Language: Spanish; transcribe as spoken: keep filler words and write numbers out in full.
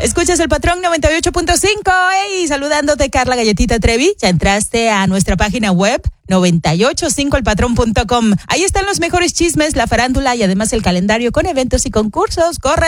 Escuchas El Patrón noventa y ocho punto cinco. Hey, saludándote, Carla Galletita Trevi. Ya entraste a nuestra página web noventa y ocho punto cinco el patrón punto com. Ahí están los mejores chismes, la farándula y además el calendario con eventos y concursos. Corre.